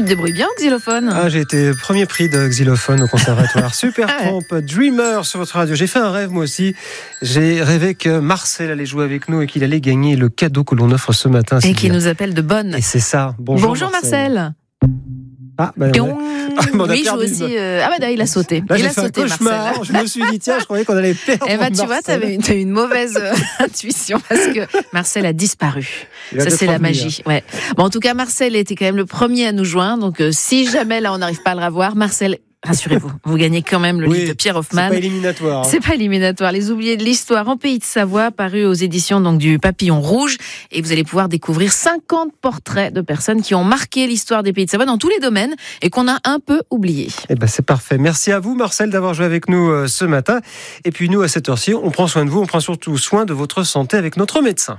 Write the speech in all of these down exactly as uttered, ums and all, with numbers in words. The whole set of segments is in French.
te débrouilles bien au xylophone. Ah, j'ai été premier prix de xylophone au conservatoire. Super Trompe, Dreamer sur votre radio. J'ai fait un rêve moi aussi. J'ai rêvé que Marcel allait jouer avec nous et qu'il allait gagner le cadeau que l'on offre ce matin. Et qui nous appelle de Bonne. Et c'est ça. Bonjour, Bonjour Marcel. Marcel. Ah, ben ouais. Ah, oui, je joue aussi. Euh... Ah, bah, là, il a sauté. Là, il j'ai a fait sauté, un cauchemar. Marcel. Je me suis dit, tiens, je croyais qu'on allait perdre. Eh ben, tu Marcel. vois, t'avais une, t'as une mauvaise euh, intuition parce que Marcel a disparu. Ça, c'est la magie. Ouais. Bon, en tout cas, Marcel était quand même le premier à nous joindre. Donc, euh, si jamais là, on n'arrive pas à le revoir, Marcel. Rassurez-vous, vous gagnez quand même le oui, livre de Pierre Hoffman. C'est pas éliminatoire. Hein. C'est pas éliminatoire. Les oubliés de l'histoire en Pays de Savoie, paru aux éditions donc du Papillon Rouge. Et vous allez pouvoir découvrir cinquante portraits de personnes qui ont marqué l'histoire des Pays de Savoie dans tous les domaines et qu'on a un peu oubliés. Eh ben, c'est parfait. Merci à vous, Marcel, d'avoir joué avec nous euh, ce matin. Et puis nous, à cette heure-ci, on prend soin de vous. On prend surtout soin de votre santé avec notre médecin.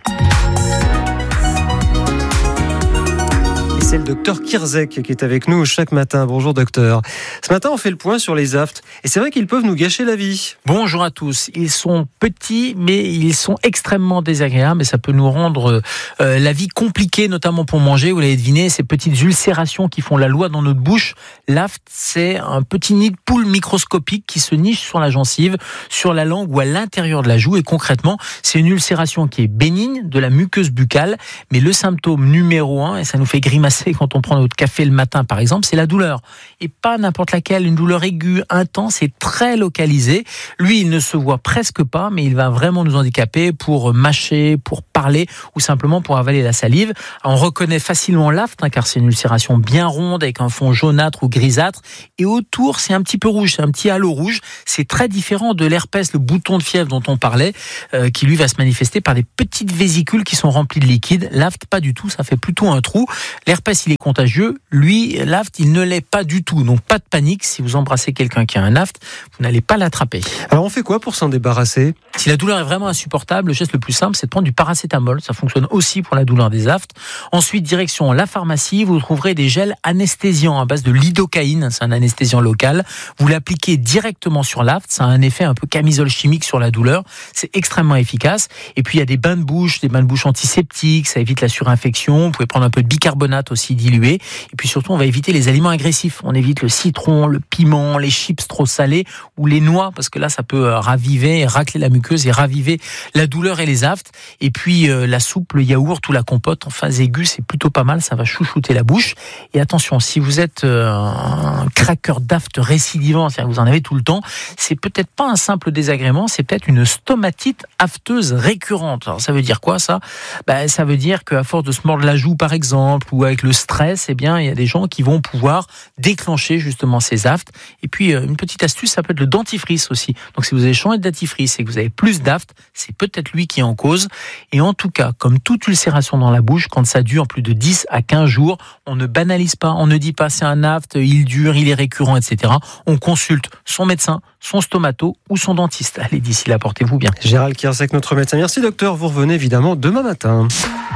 C'est le docteur Kirzek qui est avec nous chaque matin. Bonjour docteur. Ce matin, on fait le point sur les aftes. Et c'est vrai qu'ils peuvent nous gâcher la vie. Bonjour à tous. Ils sont petits, mais ils sont extrêmement désagréables. Et ça peut nous rendre euh, la vie compliquée, notamment pour manger. Vous l'avez deviné, ces petites ulcérations qui font la loi dans notre bouche. L'aft, c'est un petit nid de poule microscopique qui se niche sur la gencive, sur la langue ou à l'intérieur de la joue. Et concrètement, c'est une ulcération qui est bénigne de la muqueuse buccale. Mais le symptôme numéro un, et ça nous fait grimacer quand on prend notre café le matin par exemple, c'est la douleur. Et pas n'importe laquelle, une douleur aiguë, intense et très localisée. Lui, il ne se voit presque pas, mais il va vraiment nous handicaper pour mâcher, pour parler ou simplement pour avaler la salive. On reconnaît facilement l'aft, hein, car c'est une ulcération bien ronde avec un fond jaunâtre ou grisâtre. Et autour, c'est un petit peu rouge, c'est un petit halo rouge. C'est très différent de l'herpès, le bouton de fièvre dont on parlait, euh, qui lui va se manifester par des petites vésicules qui sont remplies de liquide. L'aft, pas du tout, ça fait plutôt un trou. L'herpès, il est contagieux. Lui, l'aft, il ne l'est pas du tout. Donc, pas de panique. Si vous embrassez quelqu'un qui a un aft, vous n'allez pas l'attraper. Alors, on fait quoi pour s'en débarrasser ? Si la douleur est vraiment insupportable, le geste le plus simple, c'est de prendre du paracétamol. Ça fonctionne aussi pour la douleur des aftes. Ensuite, direction la pharmacie, vous trouverez des gels anesthésiants à base de lidocaïne. C'est un anesthésiant local. Vous l'appliquez directement sur l'aft. Ça a un effet un peu camisole chimique sur la douleur. C'est extrêmement efficace. Et puis, il y a des bains de bouche, des bains de bouche antiseptiques. Ça évite la surinfection. Vous pouvez prendre un peu de bicarbonate aussi dilué. Et puis surtout, on va éviter les aliments agressifs. On évite le citron, le piment, les chips trop salés ou les noix, parce que là, ça peut raviver et racler la muqueuse et raviver la douleur et les aftes. Et puis, euh, la soupe, le yaourt ou la compote en phase aiguë, c'est plutôt pas mal. Ça va chouchouter la bouche. Et attention, si vous êtes euh, un craqueur d'aft récidivant, c'est-à-dire que vous en avez tout le temps, c'est peut-être pas un simple désagrément, c'est peut-être une stomatite afteuse récurrente. Alors, ça veut dire quoi, ça ? Ben, ça veut dire qu'à force de se mordre la joue, par exemple, ou avec le stress, eh bien, il y a des gens qui vont pouvoir déclencher justement ces aftes. Et puis, une petite astuce, ça peut être le dentifrice aussi. Donc, si vous avez changé de dentifrice et que vous avez plus d'aftes, c'est peut-être lui qui est en cause. Et en tout cas, comme toute ulcération dans la bouche, quand ça dure plus de dix à quinze jours, on ne banalise pas, on ne dit pas c'est un aft, il dure, il est récurrent, et cetera. On consulte son médecin, son stomato ou son dentiste. Allez, d'ici là, portez-vous bien. Gérald Kirzek, notre médecin. Merci docteur, vous revenez évidemment demain matin.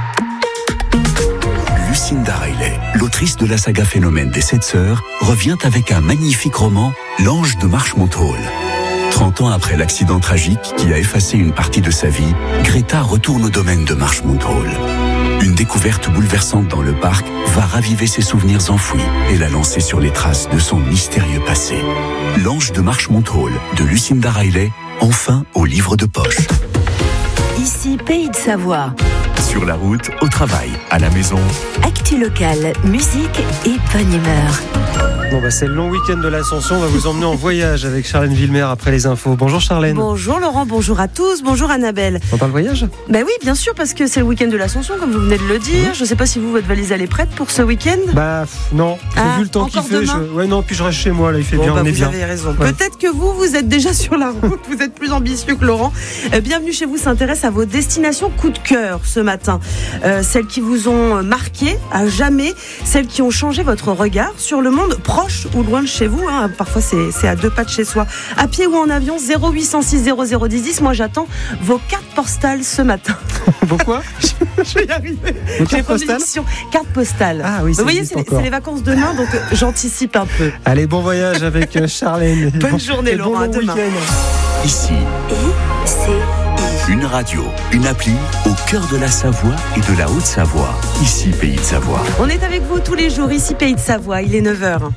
Lucinda Riley, l'autrice de la saga Phénomène des Sept Sœurs, revient avec un magnifique roman, L'Ange de Marchmont Hall. trente ans après l'accident tragique qui a effacé une partie de sa vie, Greta retourne au domaine de Marchmont Hall. Une découverte bouleversante dans le parc va raviver ses souvenirs enfouis et la lancer sur les traces de son mystérieux passé. L'Ange de Marchmont Hall de Lucinda Riley, enfin au livre de poche. Ici Pays de Savoie. Sur la route, au travail, à la maison. Actu locale, musique et bonne humeur. Bon bah c'est le long week-end de l'Ascension. On va vous emmener en voyage avec Charlène Villemer après les infos. Bonjour Charlène. Bonjour Laurent, bonjour à tous, bonjour Annabelle. On parle voyage ? Ben oui, bien sûr, parce que c'est le week-end de l'Ascension, comme vous venez de le dire. Mmh. Je ne sais pas si vous, votre valise, elle est prête pour ce week-end ? Bah non, j'ai ah, vu le temps qu'il fait. Je... Ouais non, puis je reste chez moi, là il fait bon, bien, bah, on est vous bien. Vous avez raison. Ouais. Peut-être que vous, vous êtes déjà sur la route, vous êtes plus ambitieux que Laurent. Euh, bienvenue chez vous s'intéresse à vos destinations coup de cœur ce matin. Euh, celles qui vous ont marqué à jamais, celles qui ont changé votre regard sur le monde, proche ou loin de chez vous. Hein. Parfois, c'est, c'est à deux pas de chez soi. À pied ou en avion, zéro huit cent six zéro zéro dix dix. Moi, j'attends vos cartes postales ce matin. Pourquoi ? Je vais y arriver. Vos cartes postales ? Carte postale. Ah oui, vous voyez, c'est, c'est les vacances demain, donc euh, j'anticipe un peu. Allez, bon voyage avec Charlène. Bonne journée, et Laurent. bon À demain. Ici. I C I. Une radio, une appli au cœur de la Savoie et de la Haute-Savoie. Ici, Pays de Savoie. On est avec vous tous les jours, ici Pays de Savoie, il est neuf heures.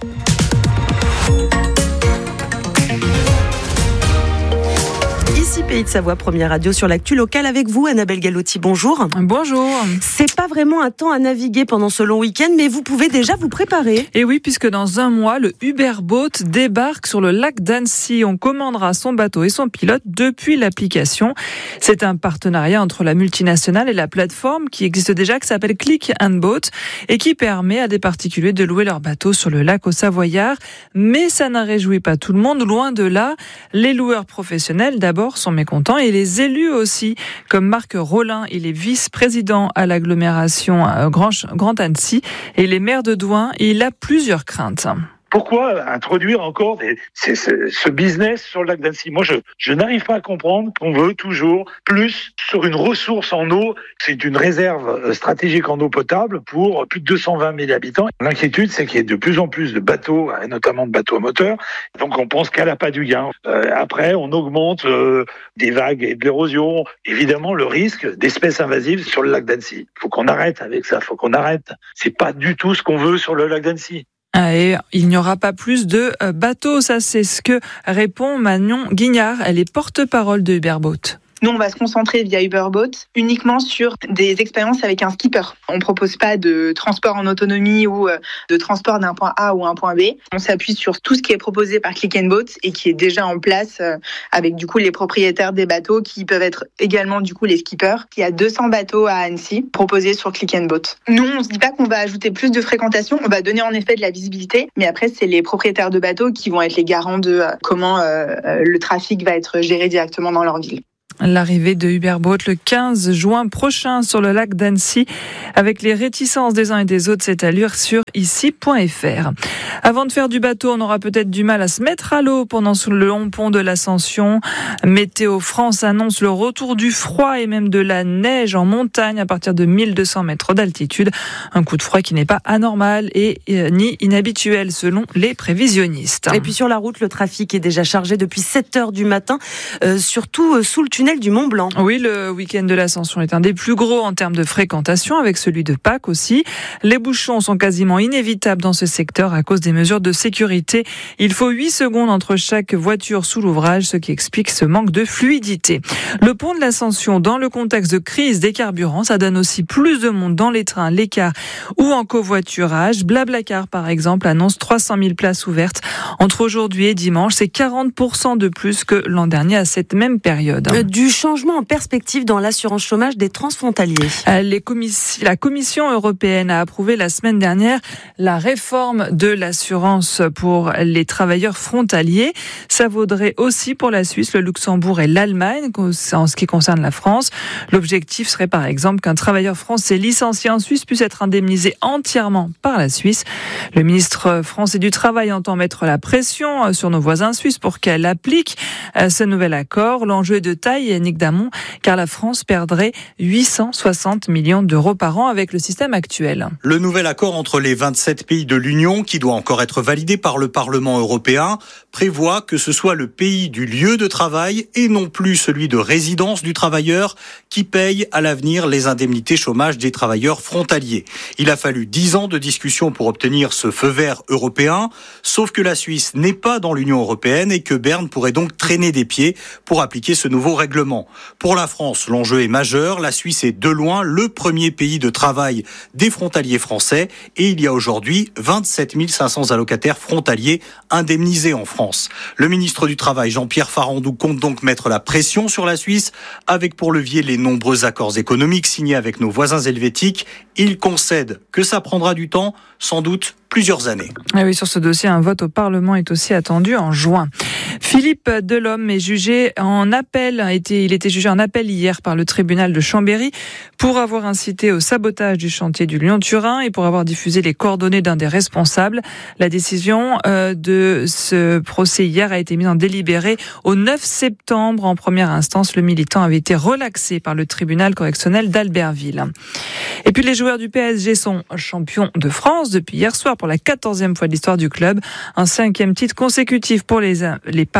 Ici Pays de Savoie, première radio sur l'actu locale avec vous, Annabelle Galotti, bonjour. Bonjour. C'est pas vraiment un temps à naviguer pendant ce long week-end, mais vous pouvez déjà vous préparer. Et oui, puisque dans un mois, le Uber Boat débarque sur le lac d'Annecy. On commandera son bateau et son pilote depuis l'application. C'est un partenariat entre la multinationale et la plateforme qui existe déjà, qui s'appelle Click and Boat et qui permet à des particuliers de louer leur bateau sur le lac au Savoyard. Mais ça n'a réjoui pas tout le monde, loin de là. Les loueurs professionnels, d'abord, sont mécontents et les élus aussi, comme Marc Rollin, il est vice-président à l'agglomération Grand, Grand Annecy et les maires de Douin, et il a plusieurs craintes. Pourquoi introduire encore des, c'est, c'est, ce business sur le lac d'Annecy ? Moi, je, je n'arrive pas à comprendre qu'on veut toujours plus sur une ressource en eau. C'est une réserve stratégique en eau potable pour plus de deux cent vingt mille habitants. L'inquiétude, c'est qu'il y ait de plus en plus de bateaux, et notamment de bateaux à moteur. Donc, on pense qu'à l'appât du gain. Euh, après, on augmente euh, des vagues et de l'érosion. Évidemment, le risque d'espèces invasives sur le lac d'Annecy. Il faut qu'on arrête avec ça. Il faut qu'on arrête. C'est pas du tout ce qu'on veut sur le lac d'Annecy. Et il n'y aura pas plus de bateaux, ça c'est ce que répond Manon Guignard, elle est porte-parole de Uber Boat. Nous, on va se concentrer via Uber Boat uniquement sur des expériences avec un skipper. On ne propose pas de transport en autonomie ou de transport d'un point A ou un point B. On s'appuie sur tout ce qui est proposé par Click and Boat et qui est déjà en place avec du coup les propriétaires des bateaux qui peuvent être également du coup les skippers. Il y a deux cents bateaux à Annecy proposés sur Click and Boat. Nous, on ne se dit pas qu'on va ajouter plus de fréquentation. On va donner en effet de la visibilité, mais après c'est les propriétaires de bateaux qui vont être les garants de comment euh, le trafic va être géré directement dans leur ville. L'arrivée de Uber Boat le quinze juin prochain sur le lac d'Annecy avec les réticences des uns et des autres, c'est à lire sur ici point f r. Avant de faire du bateau, on aura peut-être du mal à se mettre à l'eau pendant le long pont de l'Ascension. Météo France annonce le retour du froid et même de la neige en montagne à partir de mille deux cents mètres d'altitude. Un coup de froid qui n'est pas anormal et euh, ni inhabituel selon les prévisionnistes. Et puis sur la route, le trafic est déjà chargé depuis sept heures du matin, euh, surtout euh, sous le tunnel du Mont Blanc. Oui, le week-end de l'Ascension est un des plus gros en termes de fréquentation, avec celui de Pâques aussi. Les bouchons sont quasiment inévitables dans ce secteur à cause des mesures de sécurité. Il faut huit secondes entre chaque voiture sous l'ouvrage, ce qui explique ce manque de fluidité. Le pont de l'Ascension, dans le contexte de crise des carburants, ça donne aussi plus de monde dans les trains, les cars ou en covoiturage. Blablacar, par exemple, annonce trois cent mille places ouvertes entre aujourd'hui et dimanche. C'est quarante pour cent de plus que l'an dernier à cette même période. Du changement en perspective dans l'assurance chômage des transfrontaliers. Les commiss- la Commission européenne a approuvé la semaine dernière la réforme de l'assurance pour les travailleurs frontaliers. Ça vaudrait aussi pour la Suisse, le Luxembourg et l'Allemagne en ce qui concerne la France. L'objectif serait par exemple qu'un travailleur français licencié en Suisse puisse être indemnisé entièrement par la Suisse. Le ministre français du Travail entend mettre la pression sur nos voisins suisses pour qu'elle applique ce nouvel accord. L'enjeu est de taille, Yannick Damon, car la France perdrait huit cent soixante millions d'euros par an avec le système actuel. Le nouvel accord entre les vingt-sept pays de l'Union, qui doit encore être validé par le Parlement européen, prévoit que ce soit le pays du lieu de travail et non plus celui de résidence du travailleur qui paye à l'avenir les indemnités chômage des travailleurs frontaliers. Il a fallu dix ans de discussion pour obtenir ce feu vert européen, sauf que la Suisse n'est pas dans l'Union européenne et que Berne pourrait donc traîner des pieds pour appliquer ce nouveau règlement. Pour la France, l'enjeu est majeur. La Suisse est de loin le premier pays de travail des frontaliers français et il y a aujourd'hui vingt-sept mille cinq cents allocataires frontaliers indemnisés en France. Le ministre du Travail, Jean-Pierre Farandou, compte donc mettre la pression sur la Suisse avec pour levier les nombreux accords économiques signés avec nos voisins helvétiques. Il concède que ça prendra du temps, sans doute plusieurs années. Ah oui, sur ce dossier, un vote au Parlement est aussi attendu en juin. Philippe Delhomme est jugé en appel, a été, il était jugé en appel hier par le tribunal de Chambéry pour avoir incité au sabotage du chantier du Lyon-Turin et pour avoir diffusé les coordonnées d'un des responsables. La décision euh, de ce procès hier a été mise en délibéré au neuf septembre. En première instance, le militant avait été relaxé par le tribunal correctionnel d'Albertville. Et puis les joueurs du P S G sont champions de France depuis hier soir pour la quatorzième fois de l'histoire du club. Un cinquième titre consécutif pour les, les Parisiens.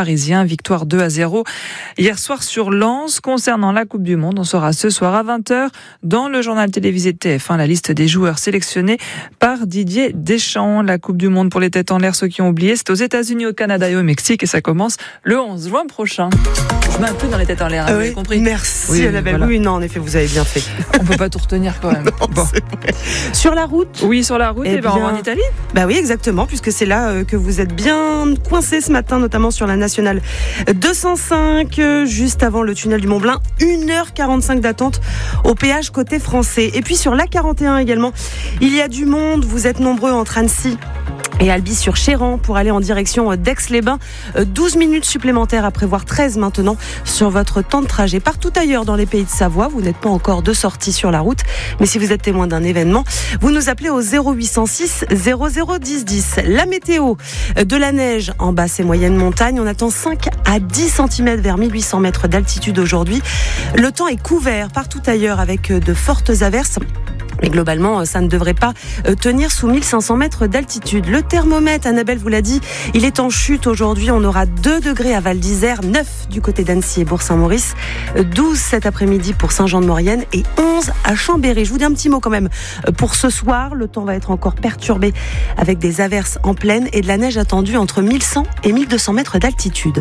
Parisien. Victoire deux à zéro hier soir sur Lens. Concernant la Coupe du Monde, on saura ce soir à vingt heures dans le journal télévisé de T F un la liste des joueurs sélectionnés par Didier Deschamps. La Coupe du Monde pour les têtes en l'air, ceux qui ont oublié, c'est aux États-Unis, au Canada et au Mexique et ça commence le onze juin prochain. Je mets un peu dans les têtes en l'air, hein, euh, vous oui, avez compris. Merci oui, Annabelle. voilà. Oui, non, en effet, vous avez bien fait. On peut pas tout retenir quand même. Non, bon. Sur la route. Oui, sur la route, eh et ben bien, on va en Italie. Bah oui, exactement, puisque c'est là euh, que vous êtes bien coincé ce matin, notamment sur la nationale deux cent cinq, euh, juste avant le tunnel du Mont-Blanc. une heure quarante-cinq d'attente au péage côté français. Et puis sur l'A quarante et un également, il y a du monde. Vous êtes nombreux entre Annecy et Albi-sur-Chéran pour aller en direction d'Aix-les-Bains. douze minutes supplémentaires à prévoir, treize maintenant sur votre temps de trajet. Partout ailleurs dans les pays de Savoie, vous n'êtes pas encore de sortie sur la route, mais si vous êtes témoin d'un événement, vous nous appelez au zéro huit cent six zéro zéro dix dix. La météo, de la neige en basse et moyenne montagne, on attend cinq à dix centimètres vers mille huit cents mètres d'altitude aujourd'hui. Le temps est couvert partout ailleurs avec de fortes averses. Mais globalement, ça ne devrait pas tenir sous mille cinq cents mètres d'altitude. Le thermomètre, Annabelle vous l'a dit, il est en chute aujourd'hui. On aura deux degrés à Val d'Isère, neuf du côté d'Annecy et Bourg-Saint-Maurice, douze cet après-midi pour Saint-Jean-de-Maurienne et onze à Chambéry. Je vous dis un petit mot quand même pour ce soir. Le temps va être encore perturbé avec des averses en plaine et de la neige attendue entre mille cent et mille deux cents mètres d'altitude.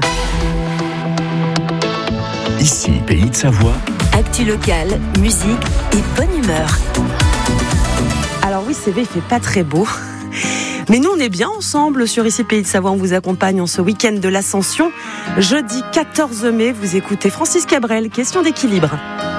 Ici, Pays de Savoie. Actu locale, musique et bonne humeur. Alors oui, c'est vrai, il fait pas très beau. Mais nous, on est bien ensemble sur Ici Pays de Savoie. On vous accompagne en ce week-end de l'Ascension. Jeudi quatorze mai, vous écoutez Francis Cabrel, question d'équilibre.